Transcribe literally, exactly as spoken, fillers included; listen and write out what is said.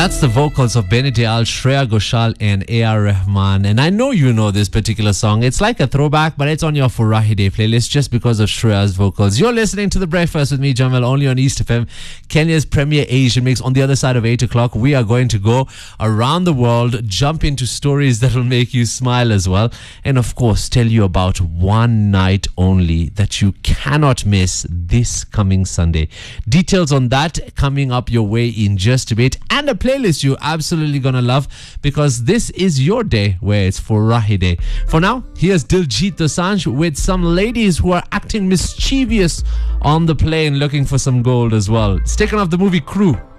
That's the vocals of Benny Dayal, Shreya Ghoshal and A R Rahman. And I know you know this particular song. It's like a throwback, but it's on your Furahi Day playlist just because of Shreya's vocals. You're listening to The Breakfast with me, Jamal, only on East F M, Kenya's premier Asian mix. On the other side of eight o'clock, we are going to go around the world, jump into stories that will make you smile as well. And of course, tell you about one night only that you cannot miss this coming Sunday. Details on that coming up your way in just a bit. And a playlist you're absolutely gonna love, because this is your day where it's Furahi Day. For now, here's Diljit Dosanjh with some ladies who are acting mischievous on the plane looking for some gold as well. It's taken off the movie Crew.